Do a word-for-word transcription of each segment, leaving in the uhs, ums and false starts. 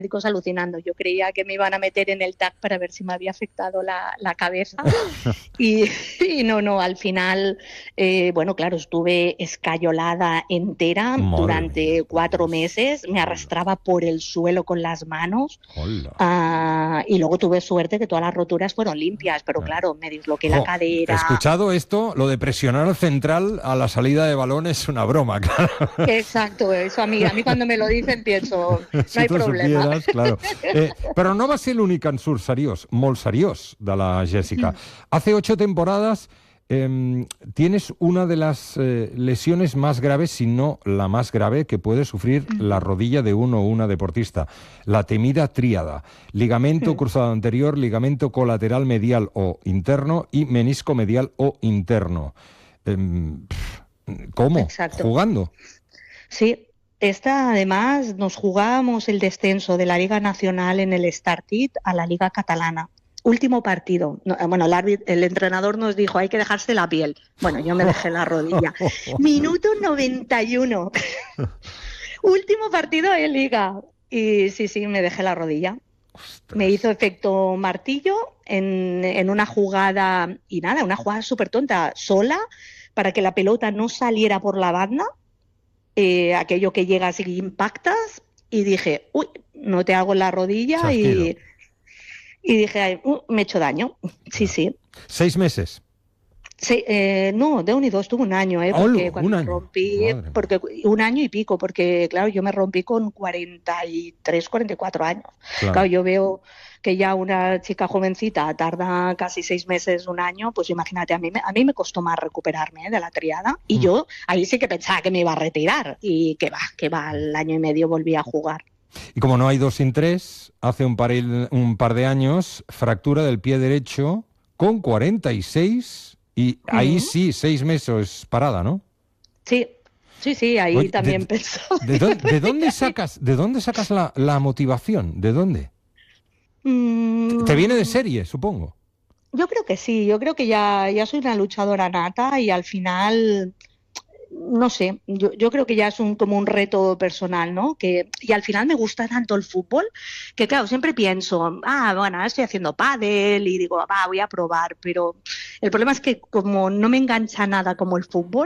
médicos alucinando. Yo creía que me iban a meter en el T A C para ver si me había afectado la, la cabeza y, y no, no, al final, eh, bueno, claro, estuve escayolada entera Madre durante mía, cuatro Dios. meses, me Hola. arrastraba por el suelo con las manos Hola. uh, y luego tuve suerte que todas las roturas fueron limpias, pero claro, me disloqué la Jo, cadera. escuchado esto, lo de presionar al central a la salida de balón es una broma, claro. Exacto, eso a mí, a mí cuando me lo dicen pienso, no Si hay tu problema. supieras, claro. Eh, però no va ser l'únic ensurt seriós, molt seriós, de la Jessica. Hace ocho temporadas eh, tienes una de las eh, lesiones más graves, si no la más grave, que puede sufrir la rodilla de uno o una deportista. La temida tríada. Ligamento cruzado anterior, ligamento colateral medial o interno y menisco medial o interno. Eh, ¿Cómo? Exacto. ¿Jugando? Sí. Esta, además, nos jugábamos el descenso de la Liga Nacional en el Estartit a la Liga Catalana. Último partido. No, bueno, el, árbitro, el entrenador nos dijo, hay que dejarse la piel. Bueno, yo me dejé la rodilla. Minuto noventa y uno. Último partido de Liga. Y sí, sí, me dejé la rodilla. Ostras. Me hizo efecto martillo en, en una jugada, y nada, una jugada súper tonta, sola, para que la pelota no saliera por la banda. Eh, aquello que llegas y impactas, y dije, uy, no te hago la rodilla, y, y dije, uh, me he hecho daño. Sí, sí. ¿Seis meses? Sí, eh, no, de un y dos, tuve un año, ¿eh? Porque oh, cuando un me año. rompí, Madre porque un año y pico, porque claro, yo me rompí con cuarenta y tres, cuarenta y cuatro años. Claro, claro yo veo que ya una chica jovencita tarda casi seis meses, un año, pues imagínate, a mí, a mí me costó más recuperarme, ¿eh? De la triada, y mm. yo ahí sí que pensaba que me iba a retirar, y que va, que va, al año y medio volví a jugar. Y como no hay dos sin tres, hace un par, un par de años, fractura del pie derecho con cuarenta y seis, y ahí uh-huh. sí, seis meses parada, ¿no? Sí. Sí, sí, ahí Oye, también de, pensó. ¿De, de, de dónde sacas, de dónde sacas la, la motivación? ¿De dónde? Mm, ¿Te viene de serie, supongo? Yo creo que sí, yo creo que ya, ya soy una luchadora nata y al final, no sé, yo, yo creo que ya es un, como un reto personal, ¿no? Que, y al final me gusta tanto el fútbol que, claro, siempre pienso, ah, bueno, ahora estoy haciendo pádel y digo, va, voy a probar, pero el problema es que como no me engancha nada como el fútbol,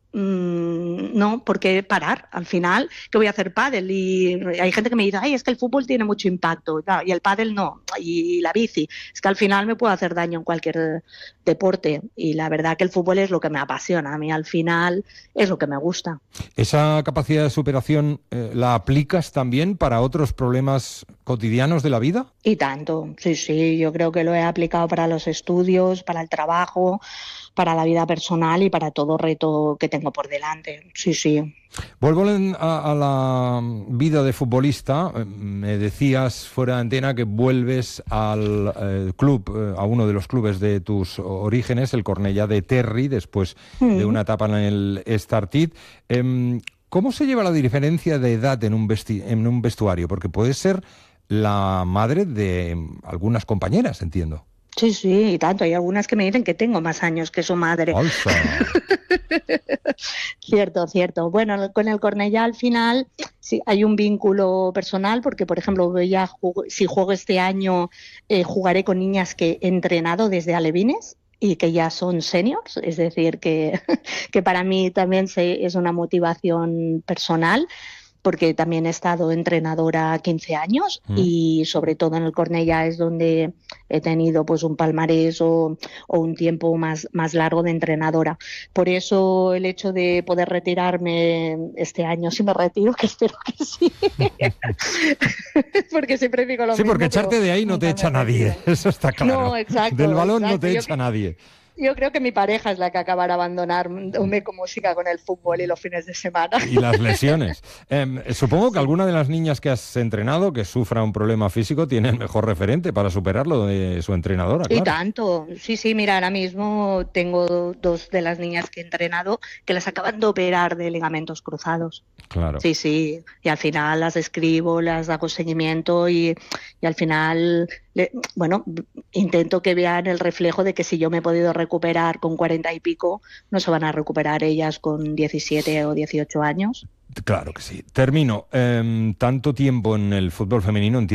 no, porque parar al final, que voy a hacer pádel y hay gente que me dice, ay, es que el fútbol tiene mucho impacto y el pádel no, y la bici, es que al final me puede hacer daño en cualquier deporte y la verdad que el fútbol es lo que me apasiona, a mí al final es lo que me gusta. ¿Esa capacidad de superación eh, la aplicas también para otros problemas cotidianos de la vida? Y tanto, sí, sí, yo creo que lo he aplicado para los estudios, para el trabajo, para la vida personal y para todo reto que tengo por delante, sí, sí. Vuelvo a, a la vida de futbolista. Me decías fuera de antena que vuelves al eh, club, a uno de los clubes de tus orígenes, el Cornellà de Terri, después mm. de una etapa en el Estartit. Eh, ¿Cómo se lleva la diferencia de edad en un, vesti- en un vestuario? Porque puedes ser la madre de algunas compañeras, entiendo. Sí, sí, y tanto. Hay algunas que me dicen que tengo más años que su madre. Cierto, cierto. Bueno, con el Cornellà al final sí hay un vínculo personal porque, por ejemplo, ya jugo, si juego este año eh, jugaré con niñas que he entrenado desde alevines y que ya son seniors, es decir, que, que para mí también se, es una motivación personal, porque también he estado entrenadora quince años mm. y sobre todo en el Cornellà es donde he tenido pues un palmarés o, o un tiempo más, más largo de entrenadora. Por eso el hecho de poder retirarme este año, si me retiro, que espero que sí, porque siempre digo lo sí, mismo. Sí, porque echarte de ahí no te echa nadie, eso está claro. No, exacto. Del balón exacto. no te Yo echa que... nadie. Yo creo que mi pareja es la que acabará abandonándome como siga con el fútbol y los fines de semana. Y las lesiones. Eh, supongo que sí. Alguna de las niñas que has entrenado que sufra un problema físico tiene el mejor referente para superarlo de su entrenadora. Y claro. tanto. Sí, sí, mira, ahora mismo tengo dos de las niñas que he entrenado que las acaban de operar de ligamentos cruzados. Claro. Sí, sí. Y al final las escribo, las hago seguimiento y, y al final, le, bueno, intento que vean el reflejo de que si yo me he podido recuperar recuperar con cuarenta y pico, no se van a recuperar ellas con diecisiete o dieciocho años. Claro que sí. Termino. Eh, tanto tiempo en el fútbol femenino,